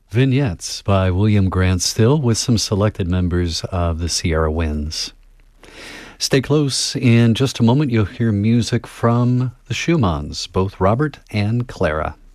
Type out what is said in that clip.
Vignettes by William Grant Still with some selected members of the Sierra Winds. Stay close. In just a moment, you'll hear music from the Schumanns, both Robert and Clara.